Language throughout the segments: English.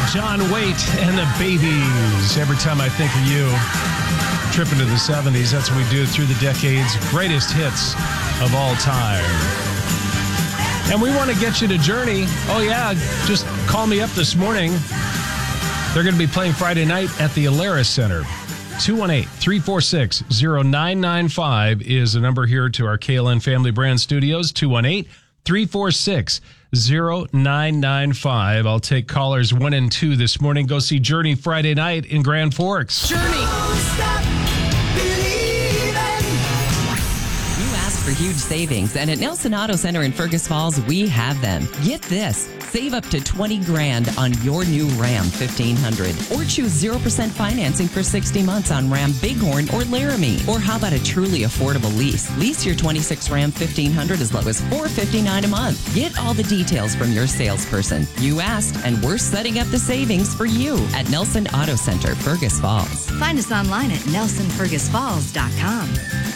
John Waite and the Babies. Every time I think of you, trip into the 70s. That's what we do through the decades. Greatest hits of all time. And we want to get you to Journey. Oh, yeah. Just call me up this morning. They're going to be playing Friday night at the Alaris Center. 218-346-0995 is the number here to our KLN Family Brand Studios. 218-346-0995. I'll take callers 1 and 2 this morning. Go see Journey Friday night in Grand Forks. Journey. For huge savings, and at Nelson Auto Center in Fergus Falls, we have them. Get this. Save up to $20,000 on your new Ram 1500, or choose 0% financing for 60 months on Ram Bighorn or Laramie. Or how about a truly affordable lease? Lease your 26 Ram 1500 as low as $459 a month. Get all the details from your salesperson. You asked, and we're setting up the savings for you at Nelson Auto Center, Fergus Falls. Find us online at nelsonfergusfalls.com.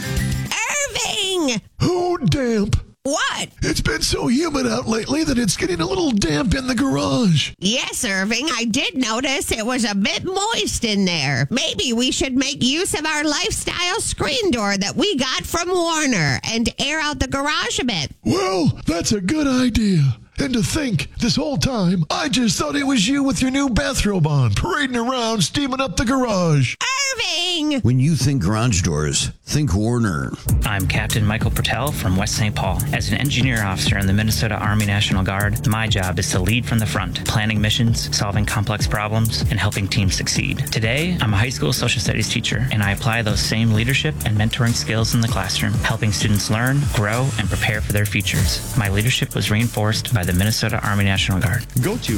Oh, damp. What? It's been so humid out lately that it's getting a little damp in the garage. Yes, Irving, I did notice it was a bit moist in there. Maybe we should make use of our lifestyle screen door that we got from Warner and air out the garage a bit. Well, that's a good idea. And to think, this whole time, I just thought it was you with your new bathrobe on, parading around, steaming up the garage. Irving! When you think garage doors, think Warner. I'm Captain Michael Pertel from West St. Paul. As an engineer officer in the Minnesota Army National Guard, my job is to lead from the front, planning missions, solving complex problems, and helping teams succeed. Today, I'm a high school social studies teacher, and I apply those same leadership and mentoring skills in the classroom, helping students learn, grow, and prepare for their futures. My leadership was reinforced by the Minnesota Army National Guard. Go to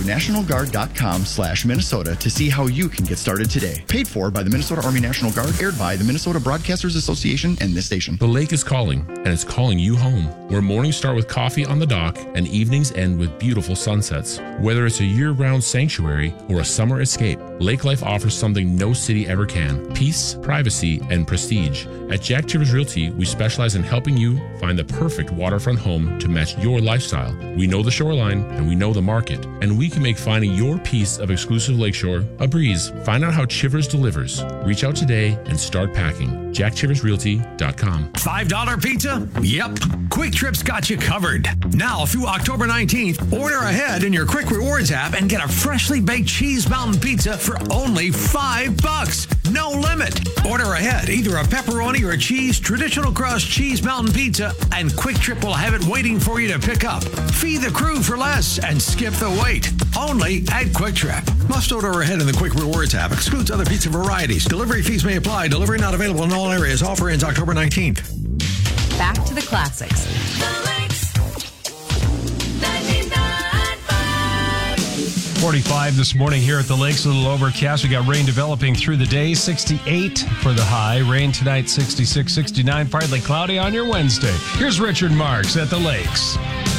nationalguard.com/Minnesota to see how you can get started today. Paid for by the Minnesota Army National Guard, aired by the Minnesota Broadcasters Association and this station. The lake is calling, and it's calling you home, where mornings start with coffee on the dock and evenings end with beautiful sunsets. Whether it's a year-round sanctuary or a summer escape, Lake Life offers something no city ever can: peace, privacy, and prestige. At Jack Chivers Realty, we specialize in helping you find the perfect waterfront home to match your lifestyle. We know the shoreline and we know the market, and we can make finding your piece of exclusive lakeshore a breeze. Find out how Chivers delivers. Reach out today and start packing. JackChiversRealty.com. $5 pizza? Yep. Quick Trip's got you covered. Now through October 19th, order ahead in your Quick Rewards app and get a freshly baked cheese mountain pizza for only $5. No limit. Order ahead, either a pepperoni or a cheese traditional crust cheese mountain pizza, and Quick Trip will have it waiting for you to pick up. Feed the crew for less and skip the wait. Only at Quick Trip. Must order ahead in the Quick Rewards app. Excludes other pizza varieties. Delivery fees may apply. Delivery not available in all areas. Offer ends October 19th. Back to the classics. 45 this morning here at the Lakes. A little overcast. We got rain developing through the day. 68 for the high. Rain tonight, 66, 69. Partly cloudy on your Wednesday. Here's Richard Marks at the Lakes.